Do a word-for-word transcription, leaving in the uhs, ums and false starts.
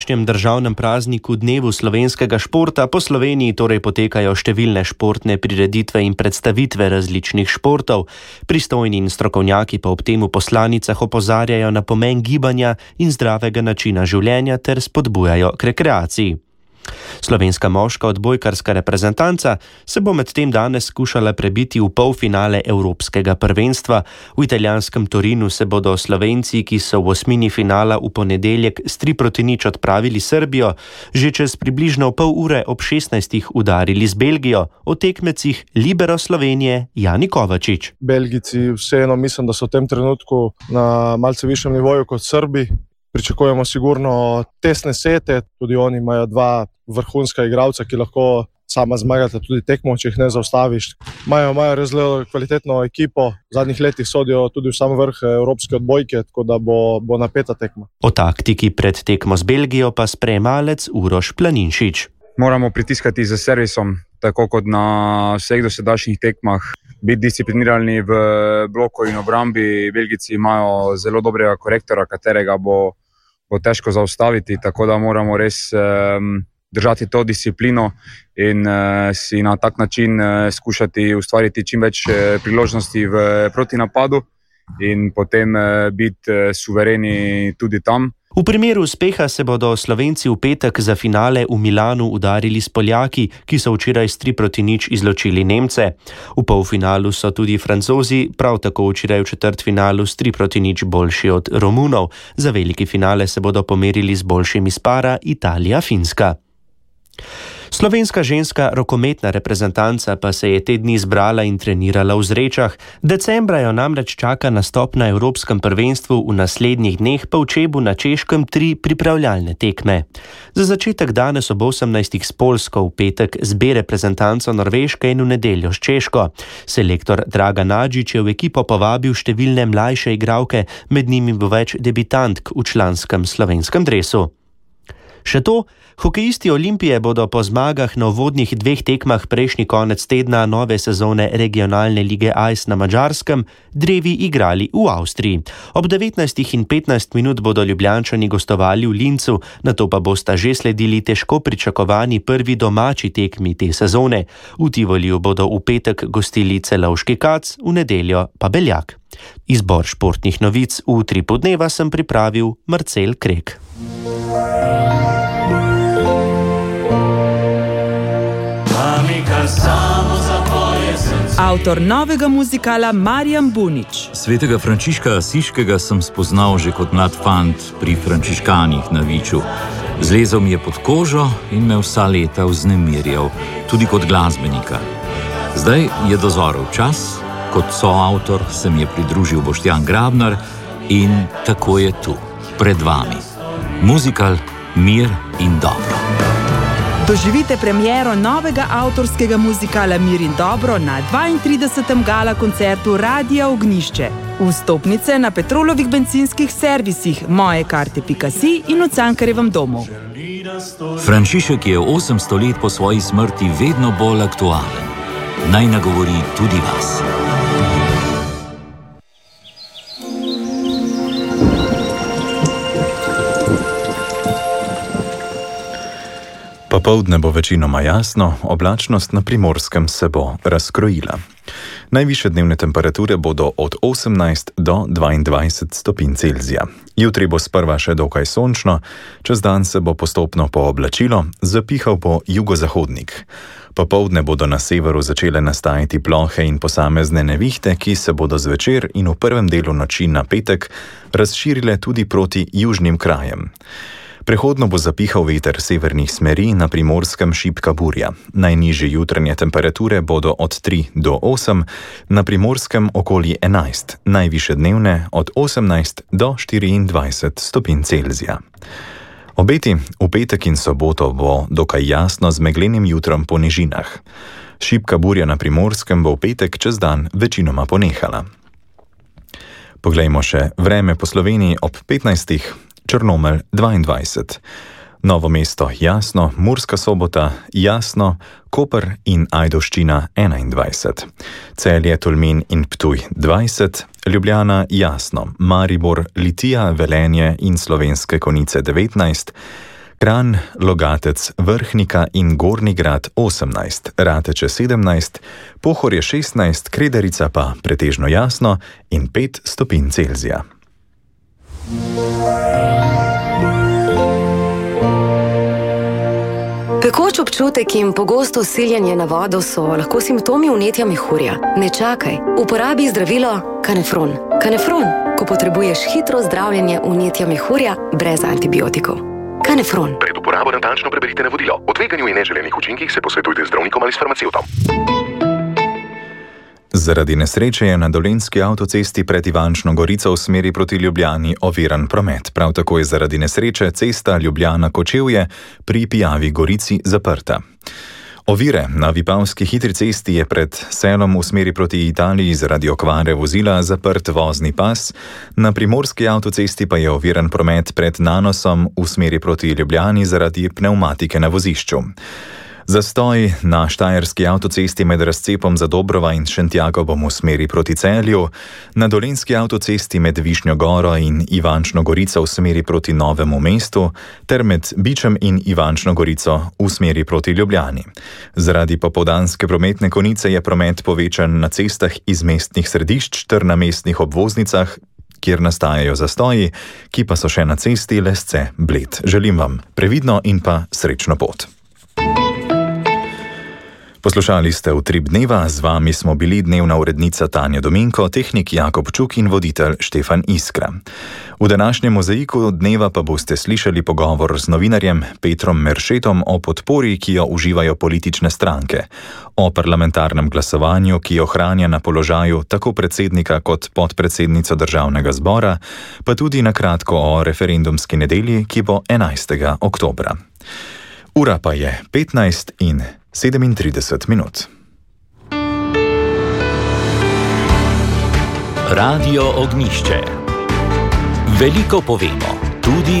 V državnem prazniku Dnevu slovenskega športa po Sloveniji torej potekajo številne športne prireditve in predstavitve različnih športov. Pristojni in strokovnjaki pa ob tem v poslanicah opozarjajo na pomen gibanja in zdravega načina življenja ter spodbujajo k rekreaciji. Slovenska moška odbojkarska reprezentanca se bo medtem danes skušala prebiti v polfinale Evropskega prvenstva. V italijanskem Torinu se bodo Slovenci, ki so v osmini finala v ponedeljek s tri proti nič odpravili Srbijo, že čez približno pol ure ob šestnajstih udarili z Belgijo. O tekmecih libero Slovenije Jani Kovačič. Belgijci vseeno mislim, da so v tem trenutku na malce višjem nivoju kot Srbi. Pričakujemo sigurno tesne sete, tudi oni imajo dva vrhunska igralca, ki lahko sama zmagata tudi tekmo, če jih ne zaustaviš. Imajo, imajo res zelo kvalitetno ekipo, v zadnjih letih sodijo tudi v sam vrh evropske odbojke, tako da bo, bo napeta tekma. O taktiki pred tekmo z Belgijo pa sprejemalec Uroš Planinšič. Moramo pritiskati z servisom, tako kot na vseh dosedanjih tekmah. Biti disciplinirani v bloku in obrambi. Belgijci imajo zelo dobrega korektora, katerega bo, bo težko zaustaviti, tako da moramo res um, držati to disciplino in uh, si na tak način uh, skušati ustvariti čim več uh, priložnosti v protinapadu in potem uh, biti uh, suvereni tudi tam. V primeru uspeha se bodo Slovenci v petek za finale v Milanu udarili s Poljaki, ki so včeraj s tri proti nič izločili Nemce. V polfinalu so tudi Francozi, prav tako včeraj v četrtfinalu s tri proti nič boljši od Romunov. Za veliki finale se bodo pomerili z boljšimi spara Italija-Finska. Slovenska ženska rokometna reprezentanca pa se je te dni zbrala in trenirala v Zrečah. Decembra jo namreč čaka nastop na Evropskem prvenstvu, v naslednjih dneh pa v Čebu na Češkem tri pripravljalne tekme. Za začetek danes ob osemnajstih s Poljsko, v petek z B reprezentanco Norveške in v nedeljo s Češko. Selektor Dragan Nadžić je v ekipo povabil številne mlajše igralke, med njimi bo več debitantk v članskem slovenskem dresu. Še to, hokejisti Olimpije bodo po zmagah na uvodnih dveh tekmah prejšnji konec tedna nove sezone regionalne lige Ice na Madžarskem drevi igrali v Avstriji. Ob devetnajstih in petnajst minut bodo Ljubljančani gostovali v Lincu, nato pa bosta že sledili težko pričakovani prvi domači tekmi te sezone. V Tivoliju bodo v petek gostili Celovški Kac, v nedeljo pa Beljak. Izbor športnih novic v Utripu dneva sem pripravil Marcel Krek. Avtor novega muzikala Marijan Bunić. Svetega Frančiška Asiškega sem spoznal že kot mlad fant pri frančiškanih na Viču. Zlezel mi je pod kožo in me vsa leta vznemirjal, tudi kot glasbenika. Zdaj je dozorel čas, kot soavtor se mi je pridružil Boštjan Grabnar in tako je tu, pred vami. Muzikal Mir in dobro. Doživite premiero novega avtorskega muzikala Mir in dobro na dvaintridesetem gala koncertu Radia Ognjišče. Vstopnice na Petrolovih bencinskih servisih, moje karte pika si in v Cankarjevem domu. Frančišek je osemsto let po svoji smrti vedno bolj aktualen. Naj nagovori tudi vas. Popoldne bo večinoma jasno, oblačnost na Primorskem se bo razkrojila. Najvišje dnevne temperature bodo od osemnajst do dvaindvajset stopinj Celzija. Jutri bo sprva še dokaj sončno, čez dan se bo postopno pooblačilo, zapihal bo jugozahodnik. Popoldne bodo na severu začele nastajati plohe in posamezne nevihte, ki se bodo zvečer in v prvem delu noči na petek razširile tudi proti južnim krajem. Prehodno bo zapihal veter severnih smeri, na Primorskem šibka burja. Najnižje jutranje temperature bodo od tri do osem, na Primorskem okoli enajst, najvišje dnevne od osemnajst do štiriindvajset stopinj Celzija. Obeti v petek in soboto bo dokaj jasno z meglenim jutrom po nižinah. Šibka burja na Primorskem bo v petek čez dan večinoma ponehala. Poglejmo še vreme po Sloveniji ob petnajstih. Črnomelj dvaindvajset, Novo mesto jasno, Murska Sobota jasno, Koper in Ajdovščina enaindvajset, Celje, Tolmin in Ptuj dvajset, Ljubljana jasno, Maribor, Litija, Velenje in Slovenske Konjice devetnajst, Kranj, Logatec, Vrhnika in Gornji Grad osemnajst, Rateče sedemnajst, Pohorje šestnajst, Kredarica pa pretežno jasno in pet stopinj Celzija. Pekoč občutek in pogosto siljenje na vodo so lahko simptomi vnetja mehurja. Ne čakaj, uporabi zdravilo Kanefron. Kanefron, ko potrebuješ hitro zdravljenje vnetja mehurja brez antibiotikov. Kanefron. Pred uporabo natančno preberite navodilo. O tveganju in neželenih učinkih se posvetujte z zdravnikom ali s farmacevtom. Zaradi nesreče je na Dolenjski avtocesti pred Ivančno Gorico v smeri proti Ljubljani oviran promet. Prav tako je zaradi nesreče cesta Ljubljana-Kočevje pri Pijavi Gorici zaprta. Ovire na Vipavski hitri cesti je pred selom v smeri proti Italiji zaradi okvare vozila zaprt vozni pas, na Primorski avtocesti pa je oviran promet pred Nanosom v smeri proti Ljubljani zaradi pnevmatike na vozišču. Zastoj na Štajerski avtocesti med razcepom Zadobrova in Šentjakobom v smeri proti Celju, na Dolenjski avtocesti med Višnjo Goro in Ivančno Gorico v smeri proti Novemu mestu ter med Bičem in Ivančno Gorico v smeri proti Ljubljani. Zaradi popoldanske prometne konice je promet povečan na cestah iz mestnih središč ter na mestnih obvoznicah, kjer nastajajo zastoji, ki pa so še na cesti Lesce-Bled. Želim vam previdno in pa srečno pot. Poslušali ste Utrip dneva, z vami smo bili dnevna urednica Tanja Dominko, tehnik Jakob Čuk in voditelj Štefan Iskra. V današnjem mozaiku dneva pa boste slišali pogovor z novinarjem Petrom Meršetom o podpori, ki jo uživajo politične stranke, o parlamentarnem glasovanju, ki ohranja na položaju tako predsednika kot podpredsednico državnega zbora, pa tudi na kratko o referendumski nedelji, ki bo enajstega oktobra. Ura pa je petnajst in sedemintrideset minut. Radio Ognjišče. Veliko povemo, tudi